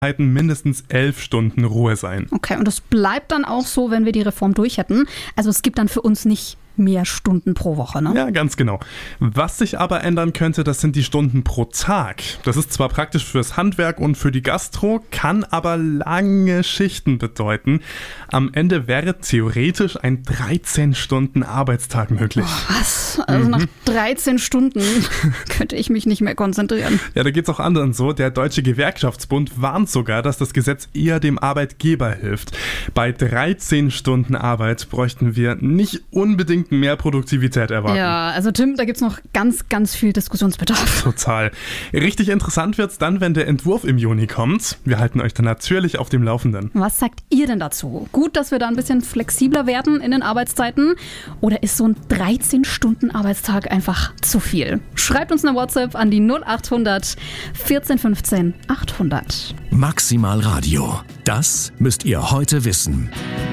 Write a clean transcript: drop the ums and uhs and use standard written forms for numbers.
mindestens 11 Stunden Ruhe sein. Okay, und das bleibt dann auch so, wenn wir die Reform durch hätten. Also es gibt dann für uns nicht mehr Stunden pro Woche, ne? Ja, ganz genau. Was sich aber ändern könnte, das sind die Stunden pro Tag. Das ist zwar praktisch fürs Handwerk und für die Gastro, kann aber lange Schichten bedeuten. Am Ende wäre theoretisch ein 13-Stunden-Arbeitstag möglich. Oh, was? Also nach 13 Stunden könnte ich mich nicht mehr konzentrieren. Ja, da geht's auch anderen so. Der Deutsche Gewerkschaftsbund warnt sogar, dass das Gesetz eher dem Arbeitgeber hilft. Bei 13 Stunden Arbeit bräuchten wir nicht unbedingt mehr Produktivität erwarten. Ja, also Tim, da gibt's noch ganz, ganz viel Diskussionsbedarf. Total. Richtig interessant wird's dann, wenn der Entwurf im Juni kommt. Wir halten euch dann natürlich auf dem Laufenden. Was sagt ihr denn dazu? Gut, dass wir da ein bisschen flexibler werden in den Arbeitszeiten? Oder ist so ein 13-Stunden-Arbeitstag einfach zu viel? Schreibt uns eine WhatsApp an die 0800 14 15 800. Maximal Radio. Das müsst ihr heute wissen.